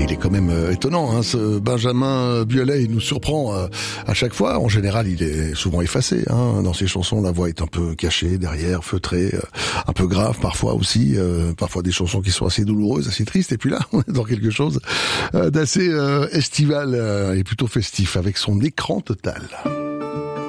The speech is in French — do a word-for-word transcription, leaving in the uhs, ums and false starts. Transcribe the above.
il est quand même euh, étonnant, hein, ce Benjamin Biolay. Il nous surprend euh, à chaque fois. En général, il est souvent effacé. Hein. Dans ses chansons, la voix est un peu cachée derrière, feutrée, euh, un peu grave parfois aussi. Euh, parfois des chansons qui sont assez douloureuses, assez tristes. Et puis là, on est dans quelque chose euh, d'assez euh, estival euh, et plutôt festif avec son écran total.